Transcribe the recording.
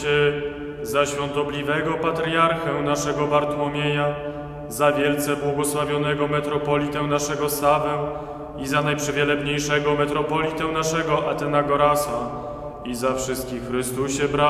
za świątobliwego patriarchę naszego Bartłomieja, za wielce błogosławionego metropolitę naszego Sawę i za najprzewielebniejszego metropolitę naszego Atenagorasa i za wszystkich Chrystusie braci.